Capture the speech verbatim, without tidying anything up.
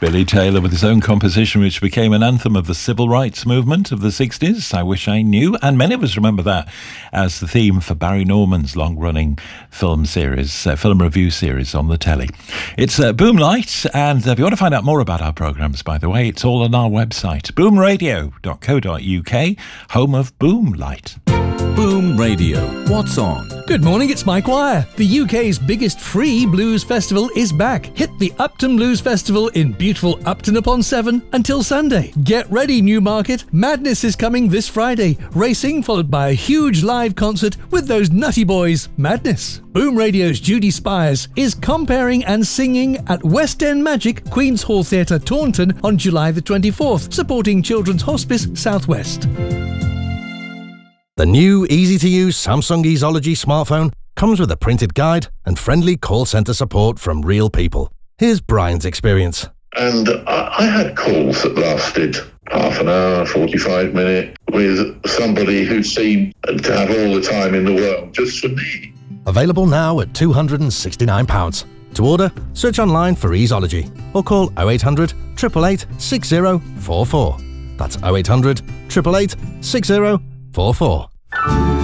Billy Taylor with his own composition, which became an anthem of the civil rights movement of the sixties, I Wish I Knew. And many of us remember that as the theme for Barry Norman's long-running film series, uh, film review series on the telly. It's uh, Boomlight, and if you want to find out more about our programmes, by the way, it's all on our website, boom radio dot co dot uk, home of Boomlight. Boom Radio. What's on? Good morning, it's Mike Wire. The U K's biggest free blues festival is back. Hit the Upton Blues Festival in beautiful Upton-upon-Severn until Sunday. Get ready, Newmarket. Madness is coming this Friday. Racing followed by a huge live concert with those nutty boys, Madness. Boom Radio's Judy Spires is comparing and singing at West End Magic, Queen's Hall Theatre, Taunton on July the twenty-fourth, supporting Children's Hospice Southwest. The new easy-to-use Samsung Easology smartphone comes with a printed guide and friendly call centre support from real people. Here's Brian's experience. And I, I had calls that lasted half an hour, forty-five minutes, with somebody who seemed to have all the time in the world just for me. Available now at two hundred sixty-nine pounds. To order, search online for Easology or call oh eight hundred, eight eight eight, six oh four four. That's oh eight hundred, eight eight eight, six oh four four.